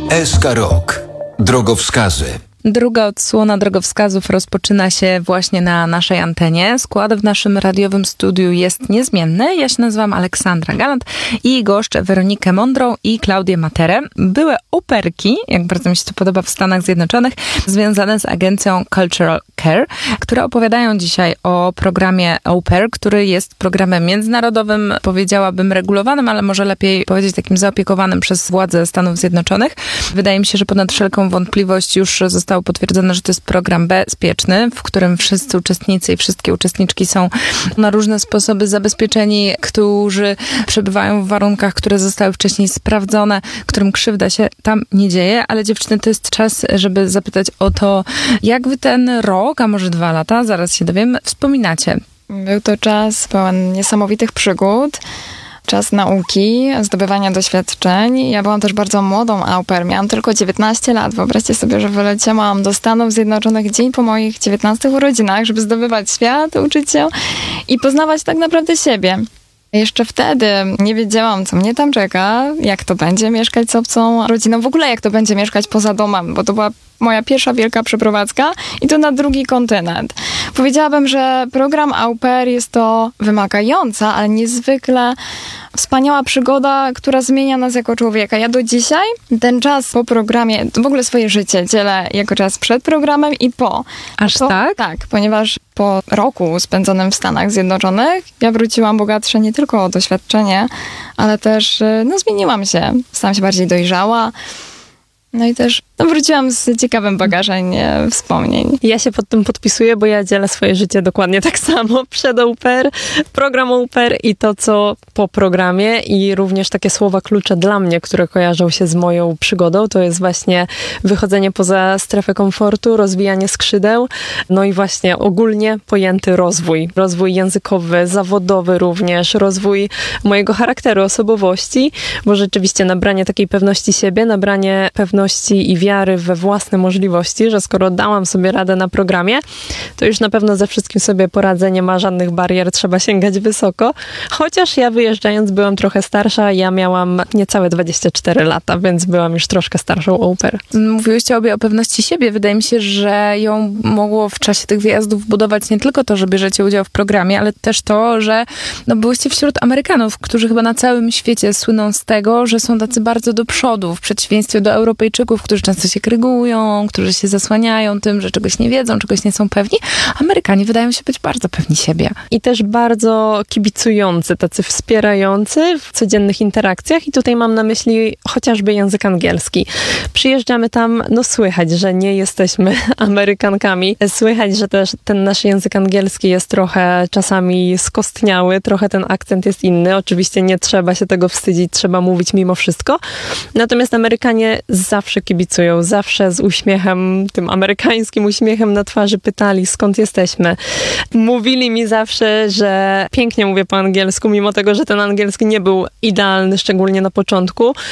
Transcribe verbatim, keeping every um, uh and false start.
S K Rock. Drogowskazy. Druga odsłona drogowskazów rozpoczyna się właśnie na naszej antenie. Skład w naszym radiowym studiu jest niezmienny. Ja się nazywam Aleksandra Galant i goszczę Weronikę Mądrą i Klaudię Materę. Były operki, jak bardzo mi się to podoba, w Stanach Zjednoczonych, związane z agencją Cultural Care, które opowiadają dzisiaj o programie Au Pair, który jest programem międzynarodowym, powiedziałabym regulowanym, ale może lepiej powiedzieć takim zaopiekowanym przez władze Stanów Zjednoczonych. Wydaje mi się, że ponad wszelką wątpliwość już zostało potwierdzone, że to jest program bezpieczny, w którym wszyscy uczestnicy i wszystkie uczestniczki są na różne sposoby zabezpieczeni, którzy przebywają w warunkach, które zostały wcześniej sprawdzone, którym krzywda się tam nie dzieje, ale dziewczyny, to jest czas, żeby zapytać o to, jak wy ten rok, a może dwa lata, zaraz się dowiem, wspominacie. Był to czas pełen niesamowitych przygód, czas nauki, zdobywania doświadczeń. Ja byłam też bardzo młodą au pair. Miałam tylko dziewiętnaście lat. Wyobraźcie sobie, że wyleciałam do Stanów Zjednoczonych dzień po moich dziewiętnastych urodzinach, żeby zdobywać świat, uczyć się i poznawać tak naprawdę siebie. Jeszcze wtedy nie wiedziałam, co mnie tam czeka, jak to będzie mieszkać z obcą rodziną, w ogóle jak to będzie mieszkać poza domem, bo to była moja pierwsza wielka przeprowadzka i to na drugi kontynent. Powiedziałabym, że program Au Pair jest to wymagająca, ale niezwykle wspaniała przygoda, która zmienia nas jako człowieka. Ja do dzisiaj ten czas po programie, w ogóle swoje życie dzielę jako czas przed programem i po. Aż to, tak? Tak, ponieważ po roku spędzonym w Stanach Zjednoczonych ja wróciłam bogatsza nie tylko o doświadczenie, ale też no, zmieniłam się. Stałam się bardziej dojrzała. No i też no, wróciłam z ciekawym bagażem wspomnień. Ja się pod tym podpisuję, bo ja dzielę swoje życie dokładnie tak samo. Przed Au Pair, program Au Pair i to, co po programie i również takie słowa klucze dla mnie, które kojarzą się z moją przygodą, to jest właśnie wychodzenie poza strefę komfortu, rozwijanie skrzydeł, no i właśnie ogólnie pojęty rozwój. Rozwój językowy, zawodowy również, rozwój mojego charakteru, osobowości, bo rzeczywiście nabranie takiej pewności siebie, nabranie pewności i wiary we własne możliwości, że skoro dałam sobie radę na programie, to już na pewno ze wszystkim sobie poradzę, nie ma żadnych barier, trzeba sięgać wysoko. Chociaż ja wyjeżdżając byłam trochę starsza, ja miałam niecałe dwadzieścia cztery lata, więc byłam już troszkę starszą au pair. Mówiłyście obie o pewności siebie. Wydaje mi się, że ją mogło w czasie tych wyjazdów budować nie tylko to, że bierzecie udział w programie, ale też to, że no, byłyście wśród Amerykanów, którzy chyba na całym świecie słyną z tego, że są tacy bardzo do przodu, w przeciwieństwie do Europejczyków, którzy często się krygują, którzy się zasłaniają tym, że czegoś nie wiedzą, czegoś nie są pewni. Amerykanie wydają się być bardzo pewni siebie. I też bardzo kibicujący, tacy wspierający w codziennych interakcjach i tutaj mam na myśli chociażby język angielski. Przyjeżdżamy tam, no słychać, że nie jesteśmy Amerykankami. Słychać, że też ten nasz język angielski jest trochę czasami skostniały, trochę ten akcent jest inny. Oczywiście nie trzeba się tego wstydzić, trzeba mówić mimo wszystko. Natomiast Amerykanie zawsze kibicują, zawsze z uśmiechem, tym amerykańskim uśmiechem na twarzy pytali, skąd jesteśmy. Mówili mi zawsze, że pięknie mówię po angielsku, mimo tego, że ten angielski nie był idealny, szczególnie na początku.